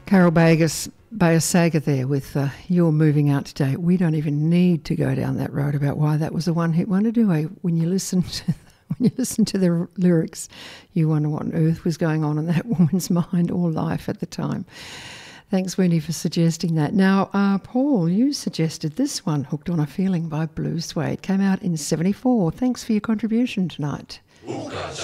Carol Bayer-Sager there with You're Moving Out Today. We don't even need to go down that road about why that was a one-hit wonder, do we? When you listen to the lyrics, you wonder what on earth was going on in that woman's mind or life at the time. Thanks, Wendy, for suggesting that. Now, Paul, you suggested this one, Hooked on a Feeling by Blue Suede. Came out in 1974. Thanks for your contribution tonight.